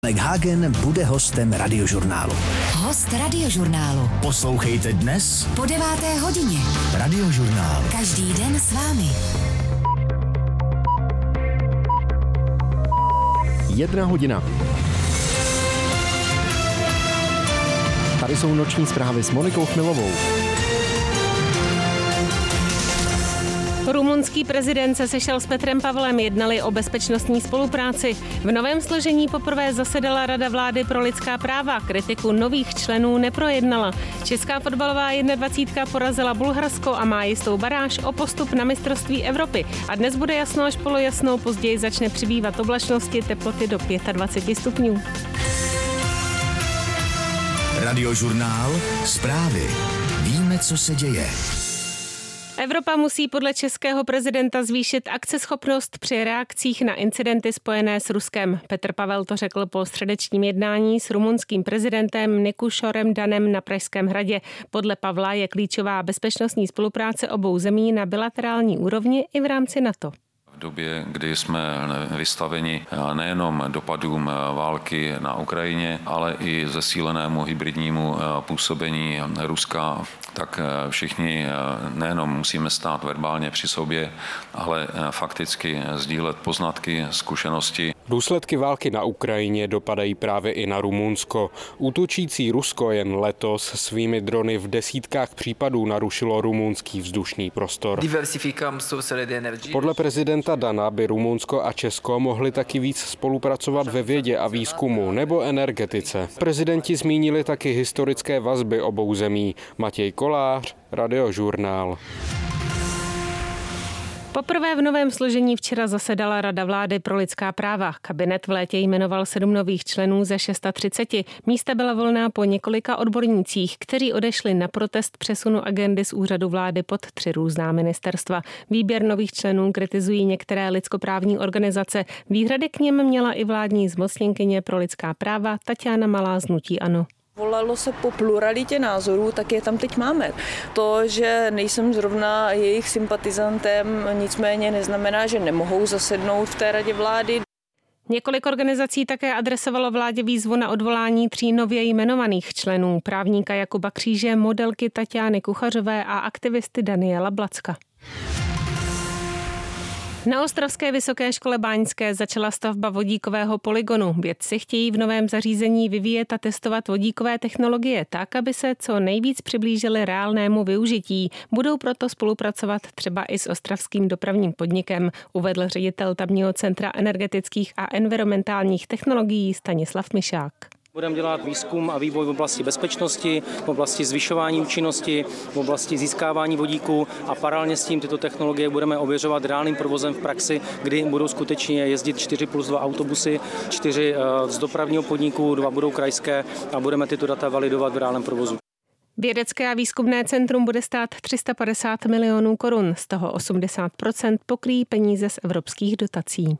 Hagen bude hostem Radiožurnálu. Host Radiožurnálu. Poslouchejte dnes po 9. hodině. Radiožurnál. Každý den s vámi. 1 hodina. Tady jsou noční zprávy s Monikou Chmilovou. Rumunský prezident se sešel s Petrem Pavlem, jednali o bezpečnostní spolupráci. V novém složení poprvé zasedala Rada vlády pro lidská práva, kritiku nových členů neprojednala. Česká fotbalová 21 porazila Bulharsko a má jistou baráž o postup na mistrovství Evropy. A dnes bude jasno až polojasno, později začne přibývat oblačnosti, teploty do 25 stupňů. Radiožurnál, zprávy. Víme, co se děje. Evropa musí podle českého prezidenta zvýšit akceschopnost při reakcích na incidenty spojené s Ruskem. Petr Pavel to řekl po středečním jednání s rumunským prezidentem Nikušorem Danem na Pražském hradě. Podle Pavla je klíčová bezpečnostní spolupráce obou zemí na bilaterální úrovni i v rámci NATO. V době, kdy jsme vystaveni nejenom dopadům války na Ukrajině, ale i zesílenému hybridnímu působení Ruska, tak všichni nejenom musíme stát verbálně při sobě, ale fakticky sdílet poznatky, zkušenosti. Důsledky války na Ukrajině dopadají právě i na Rumunsko. Útočící Rusko jen letos svými drony v desítkách případů narušilo rumunský vzdušný prostor. Podle prezidenta Dana by Rumunsko a Česko mohli taky víc spolupracovat ve vědě a výzkumu nebo energetice. Prezidenti zmínili taky historické vazby obou zemí. Matěj Kolář, Radiožurnál. Poprvé v novém složení včera zasedala Rada vlády pro lidská práva. Kabinet v létě jmenoval 7 nových členů ze 630. Místa byla volná po několika odbornících, kteří odešli na protest přesunu agendy z úřadu vlády pod 3 různá ministerstva. Výběr nových členů kritizují některé lidskoprávní organizace. Výhrady k něm měla i vládní zmocněnkyně pro lidská práva Taťána Malá z hnutí ANO. Volalo se po pluralitě názorů, tak je tam teď máme. To, že nejsem zrovna jejich sympatizantem, nicméně neznamená, že nemohou zasednout v té radě vlády. Několik organizací také adresovalo vládě výzvu na odvolání 3 nově jmenovaných členů. Právníka Jakuba Kříže, modelky Taťány Kuchařové a aktivisty Daniela Blacka. Na ostravské vysoké škole báňské začala stavba vodíkového polygonu. Vědci chtějí v novém zařízení vyvíjet a testovat vodíkové technologie tak, aby se co nejvíc přiblížily reálnému využití. Budou proto spolupracovat třeba i s ostravským dopravním podnikem, uvedl ředitel tamního centra energetických a environmentálních technologií Stanislav Mišák. Budeme dělat výzkum a vývoj v oblasti bezpečnosti, v oblasti zvyšování účinnosti, v oblasti získávání vodíku a paralelně s tím tyto technologie budeme ověřovat reálným provozem v praxi, kdy budou skutečně jezdit 4+2 autobusy, 4 z dopravního podniku, 2 budou krajské a budeme tyto data validovat v reálném provozu. Vědecké a výzkumné centrum bude stát 350 milionů korun, z toho 80% pokryjí peníze z evropských dotací.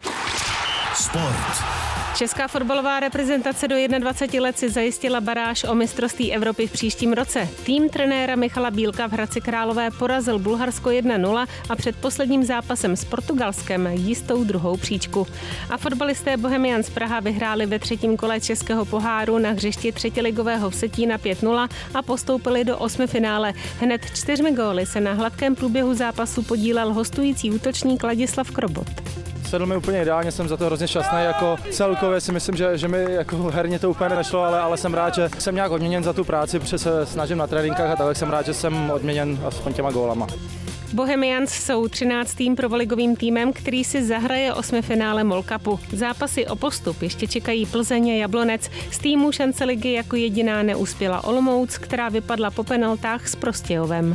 Sport. Česká fotbalová reprezentace do 21 let si zajistila baráž o mistrovství Evropy v příštím roce. Tým trenéra Michala Bílka v Hradci Králové porazil Bulharsko 1-0 a před posledním zápasem s Portugalskem jistou druhou příčku. A fotbalisté Bohemians Praha vyhráli ve 3. kole českého poháru na hřišti třetiligového Vsetína 5-0 a postoupili do 8. finále. Hned 4 góly se na hladkém průběhu zápasu podílel hostující útočník Ladislav Krobot. Sedl mi úplně ideálně, jsem za to hrozně šťastný, jako celkově si myslím, že mi jako herně to úplně nešlo, ale jsem rád, že jsem nějak odměněn za tu práci, protože se snažím na tréninkách a tak jsem rád, že jsem odměněn aspoň těma gólama. Bohemians jsou 13. prvoligovým týmem, který si zahraje 8. finále MOL Cupu. Zápasy o postup ještě čekají Plzeň a Jablonec. Z týmu šance ligy jako jediná neuspěla Olomouc, která vypadla po penaltách s Prostějovem.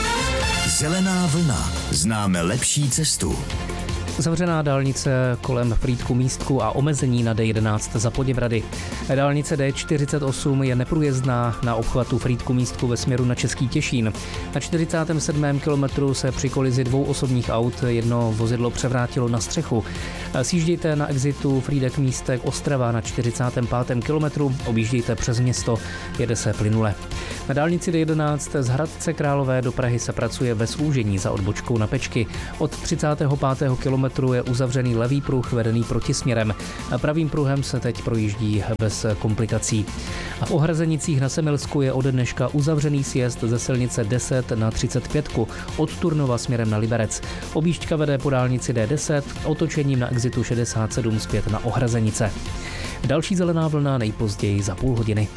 Zelená vlna. Známe lepší cestu. Zavřená dálnice kolem Frýdku Místku a omezení na D11 za Poděbrady. Dálnice D48 je neprůjezdná na obchvatu Frýdku Místku ve směru na Český Těšín. Na 47. kilometru se při kolizi 2 osobních aut jedno vozidlo převrátilo na střechu. Sjíždějte na exitu Frýdek Místek Ostrava na 45. kilometru, objíždějte přes město, jede se plynule. Na dálnici D11 z Hradce Králové do Prahy se pracuje ve zúžení za odbočkou na Pečky. Od 35. kilometru je uzavřený levý pruh vedený protisměrem. Pravým pruhem se teď projíždí bez komplikací. A v Ohrazenicích na Semilsku je od dneška uzavřený sjezd ze silnice 10 na 35 od Turnova směrem na Liberec. Objížďka vede po dálnici D10 otočením na exitu 67 zpět na Ohrazenice. Další zelená vlna nejpozději za půl hodiny.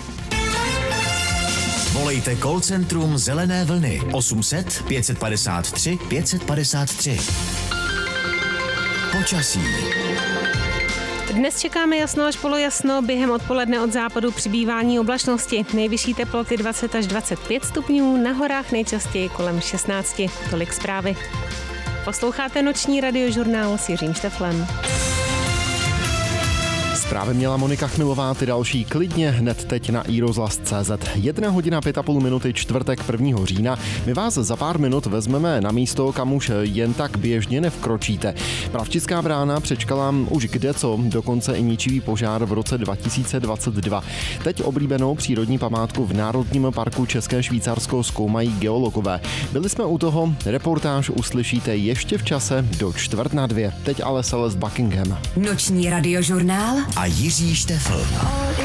Volejte call centrum Zelené vlny 800 553 553. Počasí. Dnes čekáme jasno až polojasno, během odpoledne od západu přibývání oblačnosti. Nejvyšší teploty 20 až 25 stupňů, na horách nejčastěji kolem 16. Tolik zprávy. Posloucháte noční radiožurnál s Jiřím Šteflem. Zprávy měla Monika Chmilová, ty další klidně hned teď na iRozhlas.cz. 1 hodina 5,5 minuty, čtvrtek 1. října. My vás za pár minut vezmeme na místo, kam už jen tak běžně nevkročíte. Pravčická brána přečkala už kdeco, dokonce i ničivý požár v roce 2022. Teď oblíbenou přírodní památku v Národním parku České Švýcarsko zkoumají geologové. Byli jsme u toho, reportáž uslyšíte ještě v čase do 1:45. Teď ale Celeste Buckingham. Noční radiožurnál A Jiří Štefl.